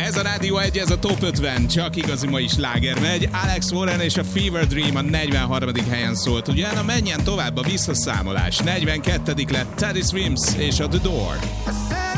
Ez a Rádió 1, ez a Top 50, csak igazi ma is sláger megy. Alex Warren és a Fever Dream a 43. helyen szólt. Utána menjen tovább a visszaszámolás. 42. lett Teddy Swims és a The Door.